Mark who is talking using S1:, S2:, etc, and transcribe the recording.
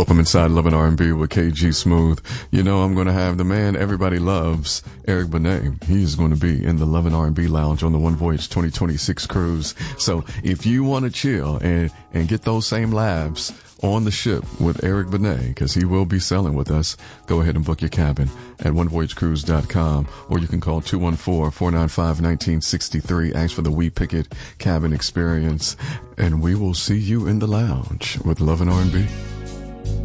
S1: Welcome inside Love and R&B with KG Smooth. You know, I'm going to have the man everybody loves, Eric Benet. He's going to be in the Love and R&B Lounge on the One Voyage 2026 cruise. So if you want to chill and get those same laughs on the ship with Eric Benet, because he will be sailing with us, go ahead and book your cabin at onevoyagecruise.com, or you can call 214-495-1963. Ask for the We Picket Cabin Experience, and we will see you in the lounge with Love and R&B.